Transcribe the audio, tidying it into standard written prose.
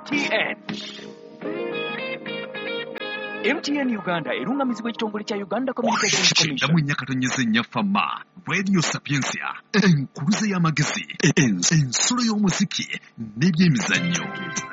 MTN Uganda erungamizibwa ekitongole kya Uganda Communications Commission. Namwe nyakatonyeze nyafama Radio Sapiensia enkuluze y'amagezi ensolo y'omuziki n'ebyemizannyo.